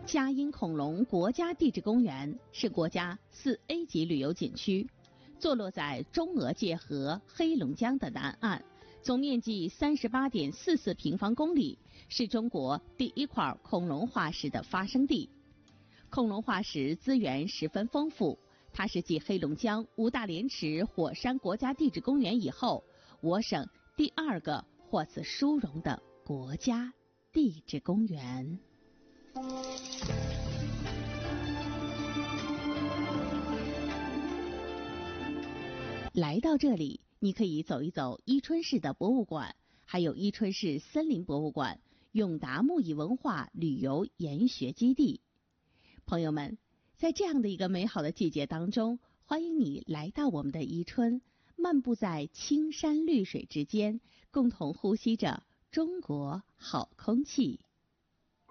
嘉阴恐龙国家地质公园是国家4A 级旅游景区，坐落在中俄界河黑龙江的南岸，总面积38.44平方公里，是中国第一块恐龙化石的发生地。恐龙化石资源十分丰富，它是继黑龙江五大连池火山国家地质公园以后，我省第2个获此殊荣的国家地质公园。来到这里，你可以走一走伊春市的博物馆，还有伊春市森林博物馆、永达木艺文化旅游研学基地。朋友们，在这样的一个美好的季节当中，欢迎你来到我们的伊春，漫步在青山绿水之间，共同呼吸着中国好空气。